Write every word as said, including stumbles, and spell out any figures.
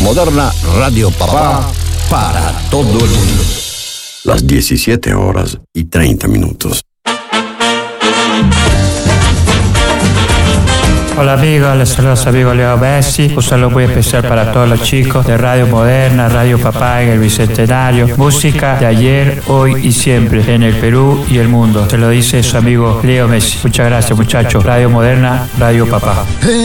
Moderna Radio Papá para todo el mundo. Las diecisiete horas y treinta minutos. Hola amigos, les saluda su amigo Leo Messi. Un saludo muy especial para todos los chicos de Radio Moderna, Radio Papá en el Bicentenario. Música de ayer, hoy y siempre en el Perú y el mundo. Se lo dice su amigo Leo Messi. Muchas gracias muchachos. Radio Moderna, Radio Papá.